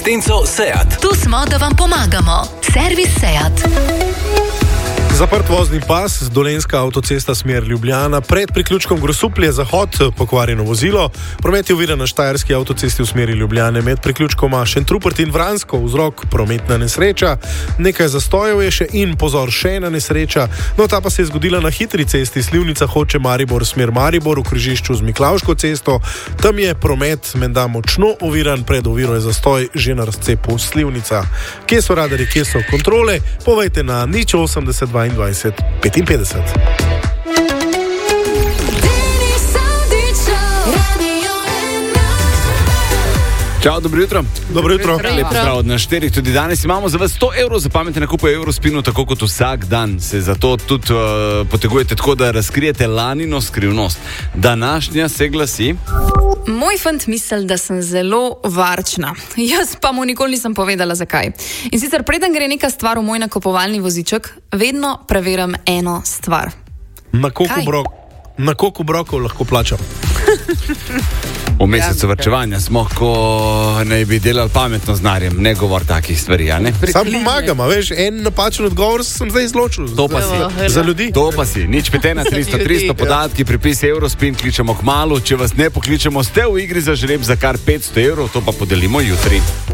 Tenco Seat. Tu smo, da vam pomagamo. Servis Seat. Zaprt vozni pas, Dolenjska avtocesta smer Ljubljana, pred priključkom Grosuplje zahod, pokvarjeno vozilo, promet je oviran na Štajerski avtocesti v smeri Ljubljane, med priključkoma Šentrupert in Vransko, vzrok prometna nesreča, nekaj zastojev je še in pozor, še ena nesreča, no ta pa se je zgodila na hitri cesti Slivnica Hoče Maribor smer Maribor v križišču z Miklavško cesto, tam je promet menda močno oviran, pred oviro je zastoj že na razcepu Slivnica. Kje so radarji, kje so kontrole? Povejte na 080 22 55. Čau, dobro jutro. Dobro jutro. Lep pozdrav od nas štirih. Tudi danes imamo za vas 100 evrov za pametne nakupe v Eurospinu, tako kot vsak dan. Se zato tudi potegujete tako, da razkrijete lanino skrivnost. Današnja se glasi: moj fant misli, da sem zelo varčna. Jaz pa mu nikoli nisem povedala, zakaj. In sicer preden gre neka stvar v moj nakupovalni voziček, vedno preverim eno stvar. Na koliko obrokov lahko plačam? V mesecu varčevanja smo, ko naj bi delali pametno z denarjem, ne govor takih stvari, a ne? Sam pomagam, a veš, en napačen odgovor sem zdaj izločil. To pa si. Za ljudi. To pa si. Nič 51300 podatki, pripis Eurospin, kličemo kmalu. Če vas ne pokličemo, ste v igri za žreb za kar 500 evrov, to pa podelimo jutri.